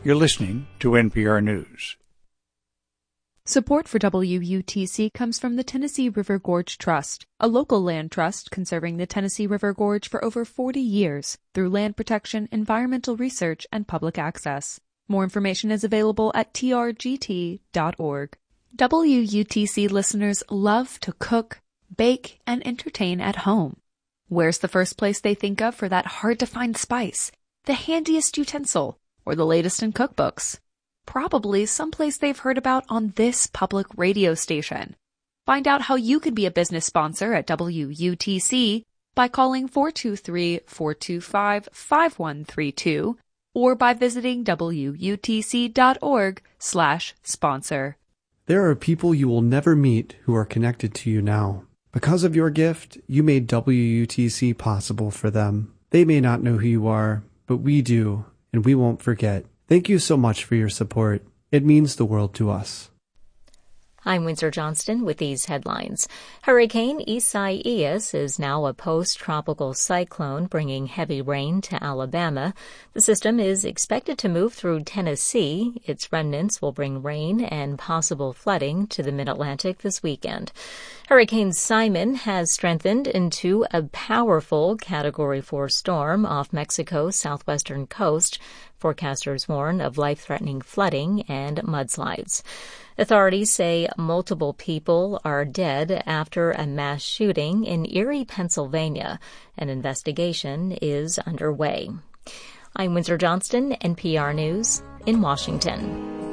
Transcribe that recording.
You're listening to NPR News. Support for WUTC comes from the Tennessee River Gorge Trust, a local land trust conserving the Tennessee River Gorge for over 40 years through land protection, environmental research, and public access. More information is available at trgt.org. WUTC listeners love to cook, bake, and entertain at home. Where's the first place they think of for that hard-to-find spice, the handiest utensil, or the latest in cookbooks? Probably someplace they've heard about on this public radio station. Find out how you could be a business sponsor at WUTC by calling 423-425-5132 or by visiting WUTC.org/sponsor. There are people you will never meet who are connected to you now. Because of your gift, you made WUTC possible for them. They may not know who you are, but we do, and we won't forget. Thank you so much for your support. It means the world to us. I'm Windsor Johnston with these headlines. Hurricane Isaias is now a post-tropical cyclone bringing heavy rain to Alabama. The system is expected to move through Tennessee. Its remnants will bring rain and possible flooding to the mid-Atlantic this weekend. Hurricane Simon has strengthened into a powerful Category 4 storm off Mexico's southwestern coast. Forecasters warn of life-threatening flooding and mudslides. Authorities say multiple people are dead after a mass shooting in Erie, Pennsylvania. An investigation is underway. I'm Windsor Johnston, NPR News in Washington.